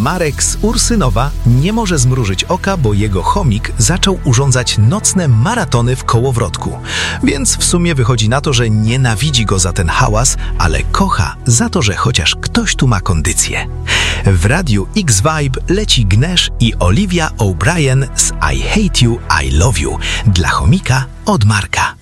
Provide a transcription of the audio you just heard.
Marek z Ursynowa nie może zmrużyć oka, bo jego chomik zaczął urządzać nocne maratony w kołowrotku. Więc w sumie wychodzi na to, że nienawidzi go za ten hałas, ale kocha za to, że chociaż ktoś tu ma kondycję. W radiu X-Vibe leci Gnesz i Olivia O'Brien z I Hate You, I Love You dla chomika od Marka.